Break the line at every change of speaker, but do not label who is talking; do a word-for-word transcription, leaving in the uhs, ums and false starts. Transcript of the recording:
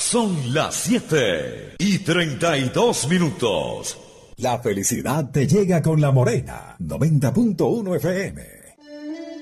Son las siete y treinta y dos minutos.
La felicidad te llega con La Morena, noventa punto uno F M.